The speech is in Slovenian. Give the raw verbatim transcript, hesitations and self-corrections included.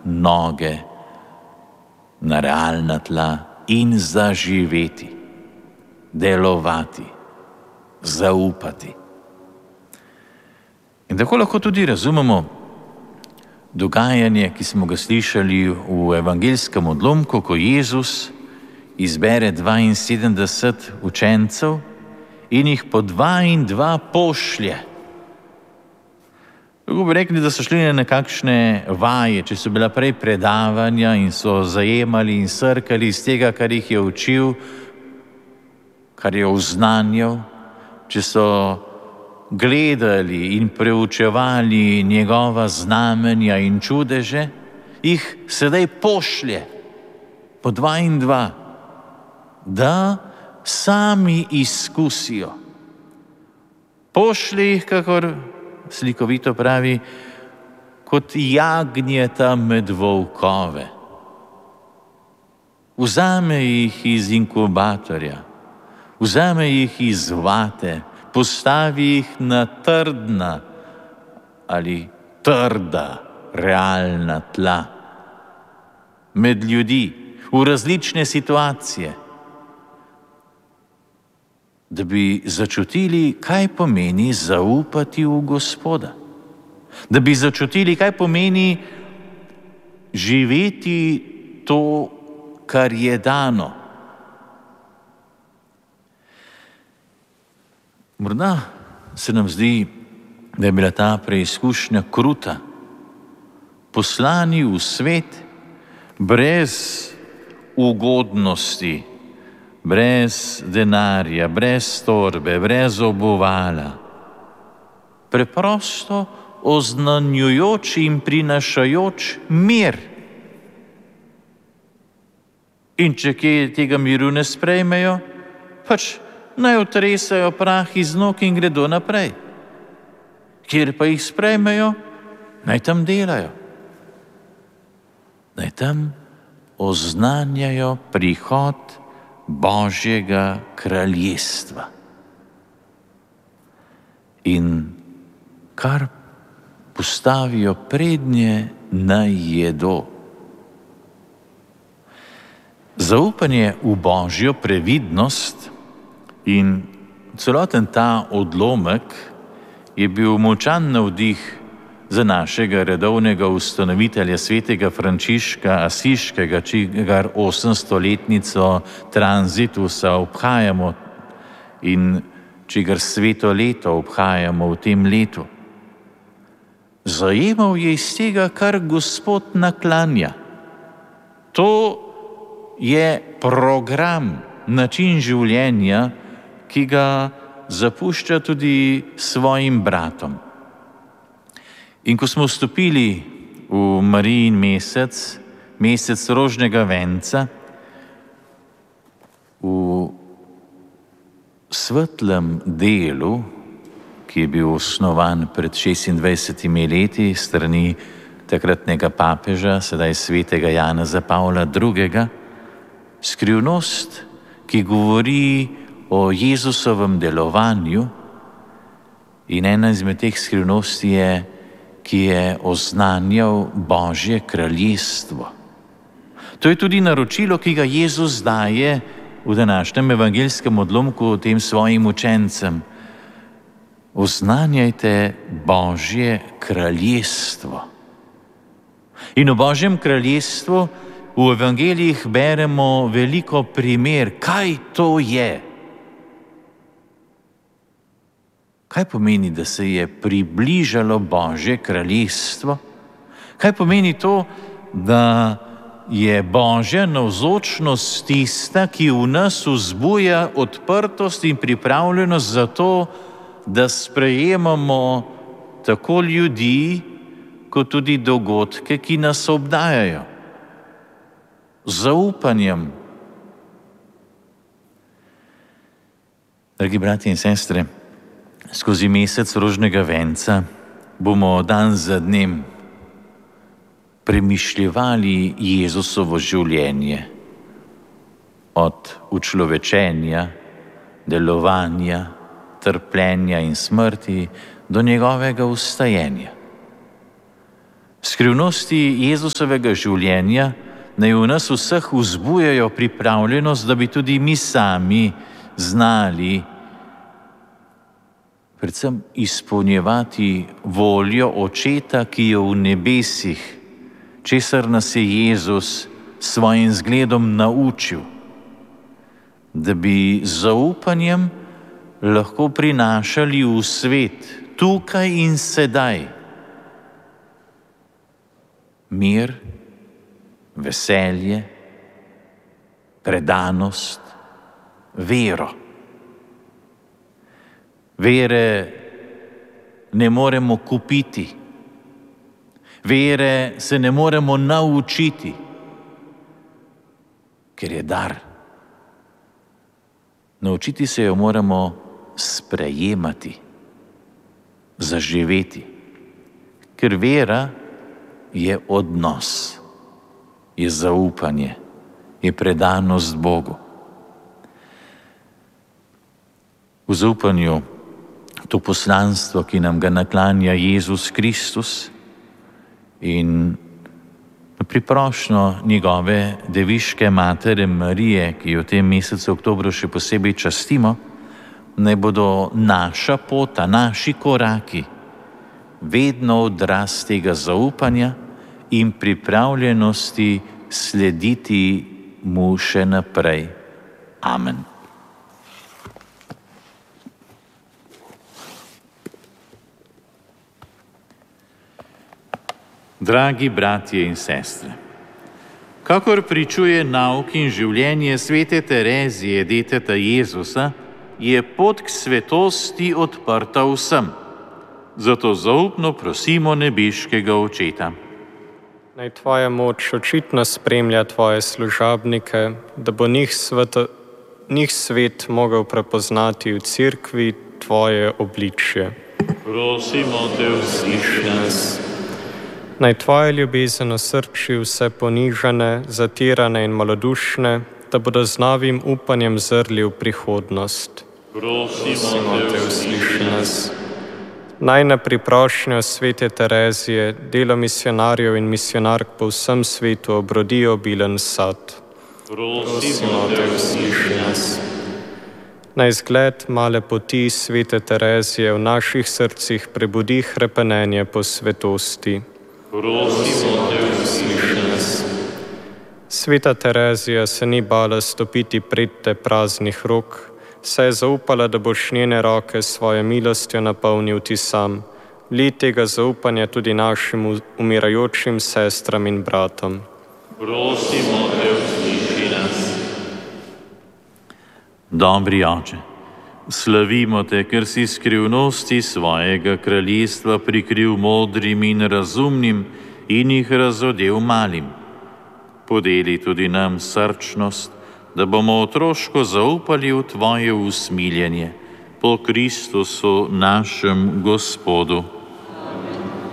noge, na realna tla in zaživeti, delovati, zaupati. In tako lahko tudi razumemo dogajanje, ki smo ga slišali v evangeljskem odlomku, ko Jezus izbere dvainsedemdeset učencev in jih po dva in dva pošlje. Lahko bi rekli, da so šli na nekakšne vaje, če so bila prej predavanja in so zajemali in srkali iz tega, kar jih je učil, kar je oznanjal, če so gledali in preučevali njegova znamenja in čudeže, jih sedaj pošlje po dva in dva, da sami izkusijo. Pošlje jih, kakor slikovito pravi, kot jagnjeta med volkove. Vzame jih iz inkubatorja, vzame jih iz vate, postavi jih na trdna ali trda, realna tla, med ljudi, v različne situacije, da bi začutili, kaj pomeni zaupati v Gospoda, da bi začutili, kaj pomeni živeti to, kar je dano. Morda se nam zdi, da je bila ta preizkušnja kruta. Poslani v svet brez ugodnosti, brez denarja, brez torbe, brez obuvala, preprosto oznanjujoč in prinašajoč mir. In če kje tega miru ne sprejmejo, pač naj otresajo prah iz nog in gredo naprej. Kjer pa jih sprejmejo, naj tam delajo. Naj tam oznanjajo prihod Božjega kraljestva. In kar postavijo prednje, naj jedo. Zaupanje v Božjo previdnost in celoten ta odlomek je bil močan navdih za našega redovnega ustanovitelja svetega Frančiška Asiškega, čigar osemstoletnico tranzitusa obhajamo in čigar sveto leto obhajamo v tem letu. Zajemal je iz tega, kar Gospod naklanja. To je program, način življenja, ki ga zapušča tudi svojim bratom. In ko smo vstopili v Marijin mesec, mesec rožnega venca, v svetlem delu, ki je bil osnovan pred šestindvajsetimi leti strani takratnega papeža, sedaj svetega Janeza Pavla drugega, skrivnost, ki govori o Jezusovem delovanju, in ena izmed teh skrivnosti je, ki je oznanjal Božje kraljestvo. To je tudi naročilo, ki ga Jezus daje v današnjem evangeljskem odlomku tem svojim učencem. Oznanjajte Božje kraljestvo. In o Božjem kraljestvu v evangelijih beremo veliko primer, kaj to je. Kaj pomeni, da se je približalo Božje kraljestvo? Kaj pomeni to, da je Božja navzočnost tista, ki v nas vzbuja odprtost in pripravljenost za to, da sprejemamo tako ljudi, kot tudi dogodke, ki nas obdajajo? Z zaupanjem. Dragi bratje in sestre, skozi mesec rožnega venca bomo dan za dnem premišljevali Jezusovo življenje, od učlovečenja, delovanja, trpljenja in smrti do njegovega vstajenja. Skrivnosti Jezusovega življenja naj v nas vseh vzbujajo pripravljenost, da bi tudi mi sami znali predvsem izpolnjevati voljo Očeta, ki je v nebesih, česar nas je Jezus s svojim zgledom naučil, da bi z zaupanjem lahko prinašali v svet tukaj in sedaj mir, veselje, predanost, vero. Vere ne moremo kupiti, vere se ne moremo naučiti, ker je dar. Naučiti se jo moramo sprejemati, zaživeti, ker vera je odnos, je zaupanje, je predanost Bogu. V zaupanju to poslanstvo, ki nam ga naklanja Jezus Kristus, in priprošnjo njegove deviške matere Marije, ki jo v tem mesecu oktobru še posebej častimo, naj bodo naša pot, naši koraki vedno odraz tega zaupanja in pripravljenosti slediti mu še naprej. Amen. Dragi bratje in sestre, kakor pričuje nauk in življenje svete Terezije, deteta Jezusa, je pot k svetosti odprta vsem. Zato zaupno prosimo nebeškega Očeta. Naj tvoja moč očitno spremlja tvoje služabnike, da bo njih, sveto, njih svet mogel prepoznati v cerkvi tvoje obličje. Prosimo te, usliši nas. Naj tvoja ljubezen osrči vse ponižane, zatirane in malodušne, da bodo z novim upanjem zrli v prihodnost. Prosimo te, usliši nas. Naj na priprošnjo svete Terezije delo misionarjev in misionark po vsem svetu obrodi obilen sad. Prosimo te, usliši nas. Naj zgled male poti svete Terezije v naših srcih prebudi hrepenenje po svetosti. Prosimo te, usliši nas. Sveta Terezija se ni bala stopiti pred te praznih rok, saj je zaupala, da boš njene roke svojo milostjo napolnil ti sam. Li tega zaupanja tudi našim umirajočim sestram in bratom. Prosimo te, usliši nas. Dobri Oče, slavimo te, ker si skrivnosti svojega kraljestva prikril modrim in razumnim in jih razodel malim. Podeli tudi nam srčnost, da bomo otroško zaupali v tvoje usmiljenje po Kristusu našem Gospodu.